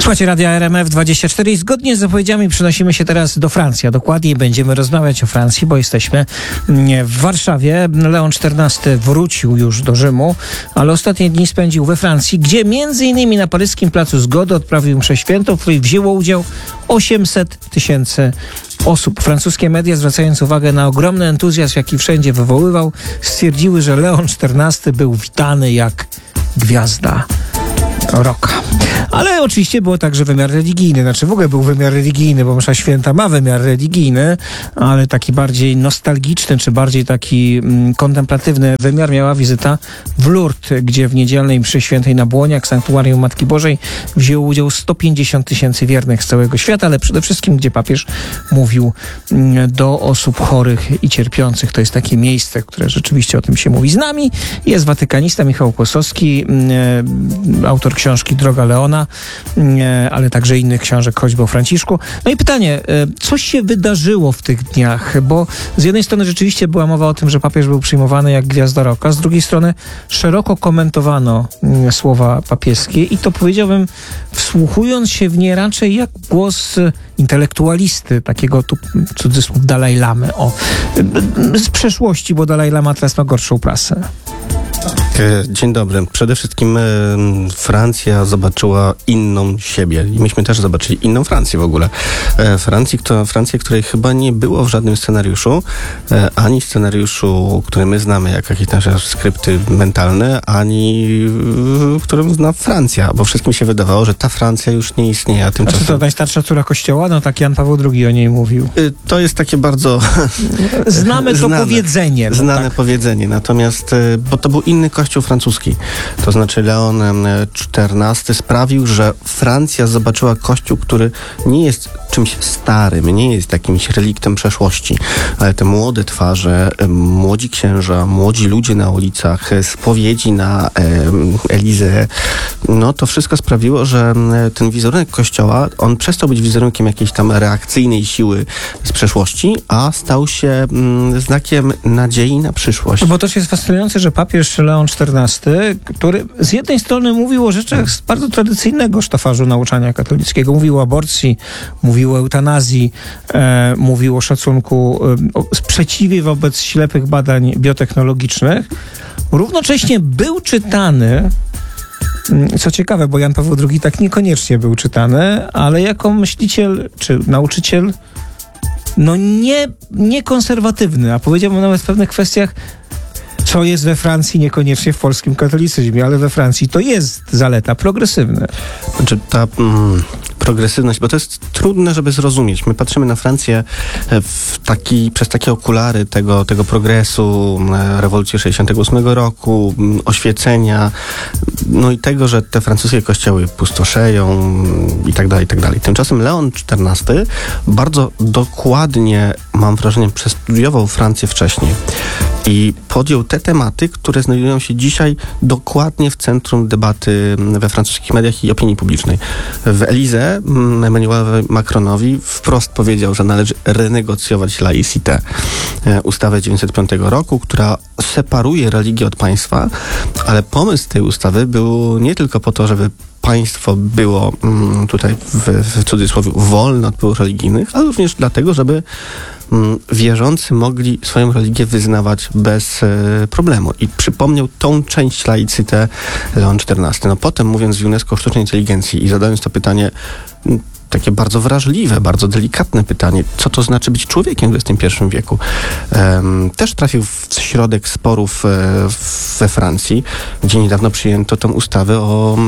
Słuchajcie Radia RMF24 i zgodnie z zapowiedziami przenosimy się teraz do Francji. A dokładniej będziemy rozmawiać o Francji, bo jesteśmy w Warszawie. Leon XIV wrócił już do Rzymu, ale ostatnie dni spędził we Francji, gdzie między innymi na paryskim Placu Zgody odprawił mszę świętą, w której wzięło udział 800 000 osób. Francuskie media, zwracając uwagę na ogromny entuzjazm, jaki wszędzie wywoływał, stwierdziły, że Leon XIV był witany jak gwiazda rocka. Ale oczywiście było także wymiar religijny. Znaczy w ogóle był wymiar religijny, bo msza święta ma wymiar religijny, ale taki bardziej nostalgiczny, czy bardziej taki kontemplatywny wymiar miała wizyta w Lourdes, gdzie w niedzielnej mszy świętej na Błoniach, sanktuarium Matki Bożej, wzięło udział 150 000 wiernych z całego świata, ale przede wszystkim, gdzie papież mówił do osób chorych i cierpiących. To jest takie miejsce, które rzeczywiście o tym się mówi. Z nami jest watykanista Michał Kłosowski, autor książki Droga Leona, ale także innych książek, choćby o Franciszku. No i pytanie, co się wydarzyło w tych dniach? Bo z jednej strony rzeczywiście była mowa o tym, że papież był przyjmowany jak gwiazda rocka, z drugiej strony szeroko komentowano słowa papieskie i to, powiedziałbym, wsłuchując się w nie raczej jak głos intelektualisty, takiego tu cudzysłów Dalaj Lamy, z przeszłości, bo Dalaj Lama teraz ma gorszą prasę. Dzień dobry. Przede wszystkim Francja zobaczyła inną siebie i myśmy też zobaczyli inną Francję w ogóle. Francję, której chyba nie było w żadnym scenariuszu, ani scenariuszu, który my znamy, jak jakieś nasze skrypty mentalne, ani którym zna Francja, bo wszystkim się wydawało, że ta Francja już nie istnieje. A tymczasem... A czy to najstarsza córa Kościoła? No tak Jan Paweł II o niej mówił. To jest takie bardzo... Znane to powiedzenie. No znane powiedzenie, natomiast, bo to był inny kościół francuski. To znaczy Leon XIV sprawił, że Francja zobaczyła kościół, który nie jest czymś starym, nie jest jakimś reliktem przeszłości, ale te młode twarze, młodzi księża, młodzi ludzie na ulicach, spowiedzi na Elizę, no to wszystko sprawiło, że ten wizerunek kościoła, on przestał być wizerunkiem jakiejś tam reakcyjnej siły z przeszłości, a stał się znakiem nadziei na przyszłość. Bo to jest fascynujące, że papież Leon XIV, który z jednej strony mówił o rzeczach z bardzo tradycyjnego sztafażu nauczania katolickiego, mówił o aborcji, mówił o eutanazji, mówił o szacunku, o sprzeciwie wobec ślepych badań biotechnologicznych, równocześnie był czytany, co ciekawe, bo Jan Paweł II tak niekoniecznie był czytany, ale jako myśliciel czy nauczyciel nie konserwatywny, a powiedziałbym nawet w pewnych kwestiach, co jest we Francji, niekoniecznie w polskim katolicyzmie, ale we Francji to jest zaleta, progresywna. Znaczy ta progresywność, bo to jest trudne, żeby zrozumieć. My patrzymy na Francję przez takie okulary tego progresu, rewolucji 68 roku, oświecenia, no i tego, że te francuskie kościoły pustoszeją i tak dalej, i tak dalej. Tymczasem Leon XIV bardzo dokładnie, mam wrażenie, przestudiował Francję wcześniej i podjął te tematy, które znajdują się dzisiaj dokładnie w centrum debaty we francuskich mediach i opinii publicznej. W Elizę Emmanuelowi Macronowi wprost powiedział, że należy renegocjować laïcité, ustawę 1905 roku, która separuje religię od państwa, ale pomysł tej ustawy był nie tylko po to, żeby państwo było tutaj w cudzysłowie wolne od wpływów religijnych, ale również dlatego, żeby wierzący mogli swoją religię wyznawać bez problemu. I przypomniał tą część laicite Leon XIV. No potem, mówiąc w UNESCO o sztucznej inteligencji i zadając to pytanie, takie bardzo wrażliwe, bardzo delikatne pytanie, co to znaczy być człowiekiem w XXI wieku. Też trafił w środek sporów we Francji, gdzie niedawno przyjęto tę ustawę o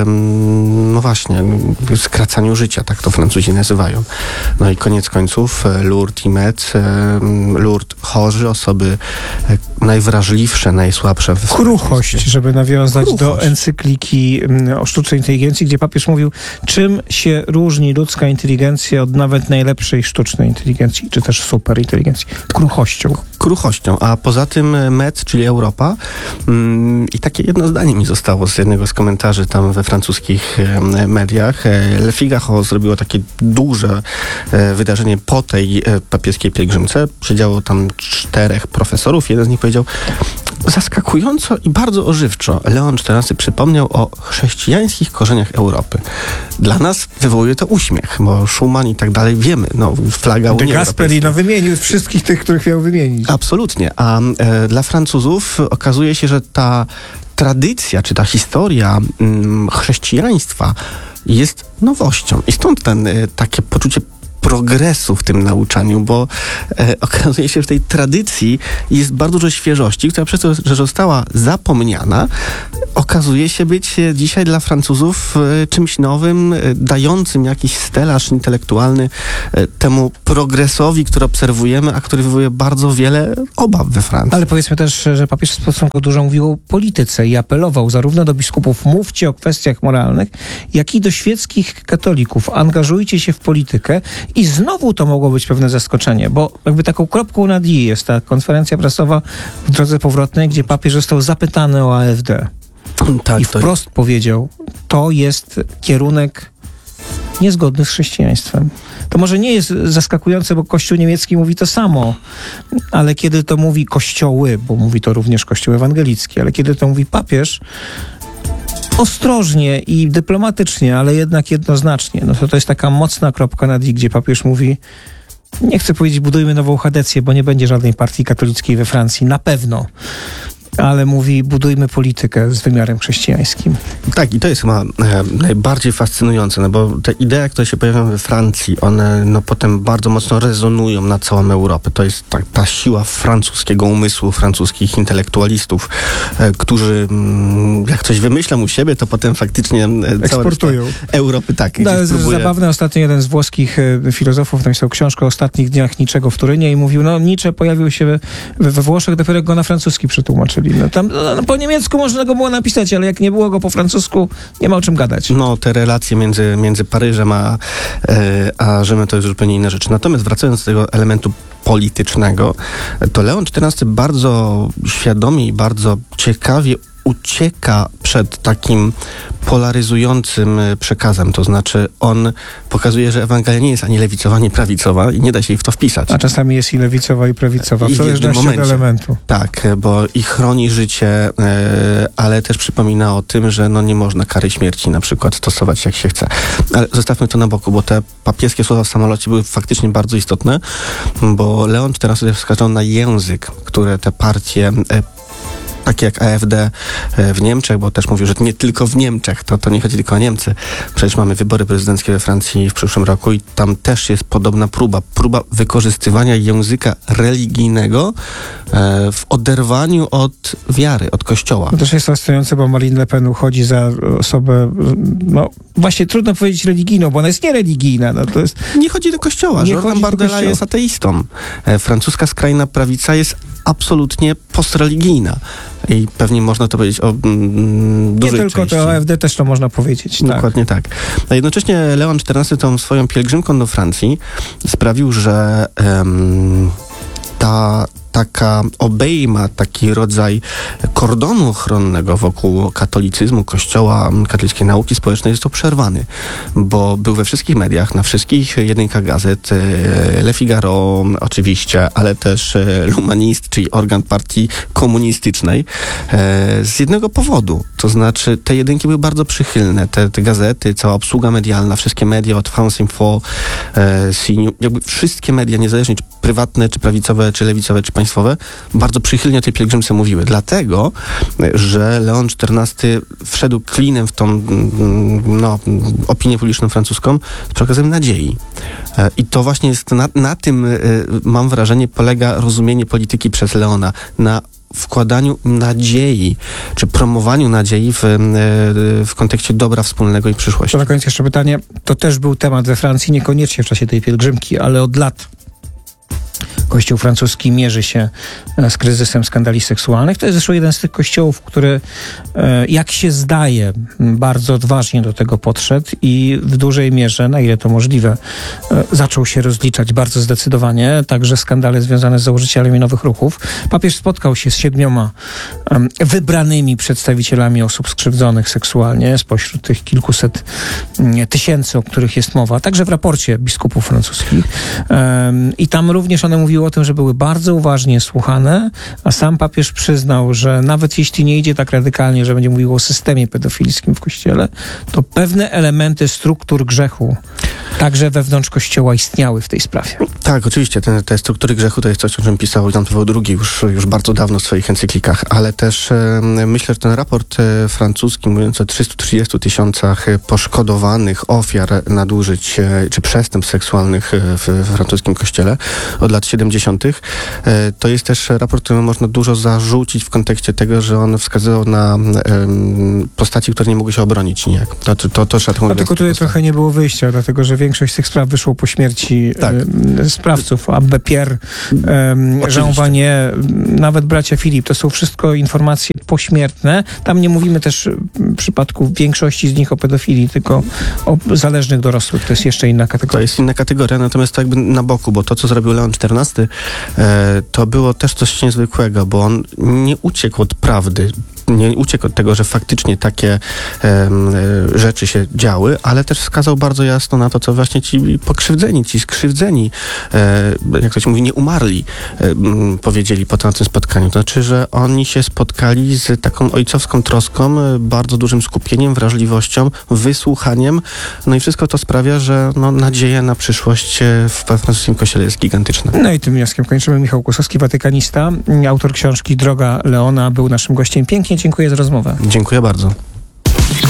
no właśnie, skracaniu życia, tak to Francuzi nazywają. No i koniec końców Lourdes i Metz, Lourdes chorzy, osoby najwrażliwsze, najsłabsze. Kruchość, żeby nawiązać do encykliki o sztucznej inteligencji, gdzie papież mówił, czym się różni ludzka inteligencja od nawet najlepszej sztucznej inteligencji, czy też superinteligencji. Kruchością. A poza tym Metz, czyli Europa, i takie jedno zdanie mi zostało z jednego z komentarzy tam we francuskich mediach. Le Figaro zrobiło takie duże wydarzenie po tej papieskiej pielgrzymce. Siedziało tam 4 profesorów. Jeden z nich powiedział, zaskakująco i bardzo ożywczo Leon XIV przypomniał o chrześcijańskich korzeniach Europy. Dla nas wywołuje to uśmiech, bo Schumann i tak dalej wiemy, flaga Unii De Gasperi wszystkich wszystkich tych, których miał wymienić. Absolutnie. A dla Francuzów okazuje się, że ta tradycja, czy ta historia chrześcijaństwa jest nowością. I stąd takie poczucie progresu w tym nauczaniu, bo okazuje się, że w tej tradycji jest bardzo dużo świeżości, która przez to, że została zapomniana, okazuje się być dzisiaj dla Francuzów czymś nowym, dającym jakiś stelaż intelektualny temu progresowi, który obserwujemy, a który wywołuje bardzo wiele obaw we Francji. Ale powiedzmy też, że papież stosunkowo dużo mówił o polityce i apelował zarówno do biskupów, mówcie o kwestiach moralnych, jak i do świeckich katolików. Angażujcie się w politykę i znowu to mogło być pewne zaskoczenie, bo jakby taką kropką nad i jest ta konferencja prasowa w drodze powrotnej, gdzie papież został zapytany o AfD. Tak, I wprost powiedział, to jest kierunek niezgodny z chrześcijaństwem. To może nie jest zaskakujące, bo Kościół niemiecki mówi to samo, ale kiedy to mówi kościoły, bo mówi to również Kościół ewangelicki, ale kiedy to mówi papież, ostrożnie i dyplomatycznie, ale jednak jednoznacznie, to jest taka mocna kropka nad i, gdzie papież mówi, nie chcę powiedzieć budujmy nową chadecję, bo nie będzie żadnej partii katolickiej we Francji, na pewno. Ale mówi, budujmy politykę z wymiarem chrześcijańskim. Tak, i to jest chyba najbardziej fascynujące, bo te idee, które się pojawiają we Francji, one potem bardzo mocno rezonują na całą Europę. To jest ta siła francuskiego umysłu, francuskich intelektualistów, którzy jak coś wymyślą u siebie, to potem faktycznie eksportują. Europy tak. Zabawne, ostatnio jeden z włoskich filozofów napisał książkę o ostatnich dniach Nietzschego w Turynie i mówił, Nietzsche pojawił się we Włoszech, dopiero go na francuski przetłumaczyli. Po niemiecku można go było napisać, ale jak nie było go po francusku, nie ma o czym gadać. Te relacje między Paryżem a Rzymem to jest zupełnie inna rzecz. Natomiast wracając do tego elementu politycznego, to Leon XIV bardzo świadomie i bardzo ciekawie ucieka przed takim polaryzującym przekazem. To znaczy on pokazuje, że Ewangelia nie jest ani lewicowa, ani prawicowa i nie da się jej w to wpisać. A czasami jest i lewicowa, i prawicowa, w zależności od elementu. Tak, bo i chroni życie, ale też przypomina o tym, że nie można kary śmierci na przykład stosować jak się chce. Ale zostawmy to na boku, bo te papieskie słowa w samolocie były faktycznie bardzo istotne, bo Leon XIV wskazał na język, które te partie takie jak AfD w Niemczech, bo też mówił, że nie tylko w Niemczech, to nie chodzi tylko o Niemcy. Przecież mamy wybory prezydenckie we Francji w przyszłym roku i tam też jest podobna próba wykorzystywania języka religijnego w oderwaniu od wiary, od Kościoła. To też jest fascynujące, bo Marine Le Pen uchodzi za osobę, właśnie trudno powiedzieć religijną, bo ona jest niereligijna. Nie chodzi do Kościoła. Jordan Bardella jest ateistą. Francuska skrajna prawica jest absolutnie postreligijna. I pewnie można to powiedzieć o dużej Nie tylko części. to AfD też to można powiedzieć. Dokładnie tak. A jednocześnie Leon XIV tą swoją pielgrzymką do Francji sprawił, że taka obejma, taki rodzaj kordonu ochronnego wokół katolicyzmu, kościoła, katolickiej nauki społecznej został przerwany, bo był we wszystkich mediach, na wszystkich jedynkach gazet, Le Figaro oczywiście, ale też L'Humaniste, czyli organ partii komunistycznej, z jednego powodu. To znaczy te jedynki były bardzo przychylne, te gazety, cała obsługa medialna, wszystkie media od France Info, CNews, jakby wszystkie media, niezależnie czy prywatne, czy prawicowe, czy lewicowe, czy państwowe, bardzo przychylnie o tej pielgrzymce mówiły. Dlatego, że Leon XIV wszedł klinem w tą opinię publiczną francuską z przekazem nadziei. I to właśnie jest na tym, mam wrażenie, polega rozumienie polityki przez Leona. Na wkładaniu nadziei, czy promowaniu nadziei w kontekście dobra wspólnego i przyszłości. To na koniec jeszcze pytanie. To też był temat we Francji, niekoniecznie w czasie tej pielgrzymki, ale od lat Kościół francuski mierzy się z kryzysem skandali seksualnych. To jest zresztą jeden z tych kościołów, który, jak się zdaje, bardzo odważnie do tego podszedł i w dużej mierze, na ile to możliwe, zaczął się rozliczać bardzo zdecydowanie, także skandale związane z założycielami nowych ruchów. Papież spotkał się z 7 wybranymi przedstawicielami osób skrzywdzonych seksualnie spośród tych kilkuset tysięcy, o których jest mowa, także w raporcie biskupów francuskich. I tam również one mówiły mówił o tym, że były bardzo uważnie słuchane, a sam papież przyznał, że nawet jeśli nie idzie tak radykalnie, że będzie mówił o systemie pedofilskim w Kościele, to pewne elementy struktur grzechu także wewnątrz Kościoła istniały w tej sprawie. Tak, oczywiście. Te struktury grzechu to jest coś, o czym pisał Jan Paweł II już bardzo dawno w swoich encyklikach, ale też myślę, że ten raport francuski mówiąc o 330 tysiącach poszkodowanych ofiar nadużyć czy przestępstw seksualnych w francuskim Kościele od lat 70. To jest też raport, któremu można dużo zarzucić w kontekście tego, że on wskazywał na postaci, które nie mogły się obronić nijak. To trzeba tak mówić. Tylko tutaj trochę nie było wyjścia, dlatego że większość z tych spraw wyszło po śmierci sprawców. Abbé Pierre, Jean Vanier, nawet bracia Filip. To są wszystko informacje pośmiertne. Tam nie mówimy też w przypadku większości z nich o pedofilii, tylko o zależnych dorosłych. To jest jeszcze inna kategoria. To jest inna kategoria, natomiast to jakby na boku, bo to, co zrobił Leon XIV, to było też coś niezwykłego, bo on nie uciekł od prawdy. Nie uciekł od tego, że faktycznie takie rzeczy się działy, ale też wskazał bardzo jasno na to, co właśnie ci pokrzywdzeni, ci skrzywdzeni, jak to się mówi, nie umarli, powiedzieli po tym spotkaniu. To znaczy, że oni się spotkali z taką ojcowską troską, bardzo dużym skupieniem, wrażliwością, wysłuchaniem, no i wszystko to sprawia, że nadzieja na przyszłość w francuskim Kościele jest gigantyczna. No i tym wnioskiem kończymy. Michał Kłosowski, watykanista, autor książki Droga Leona, był naszym gościem. Pięknie dziękuję za rozmowę. Dziękuję bardzo.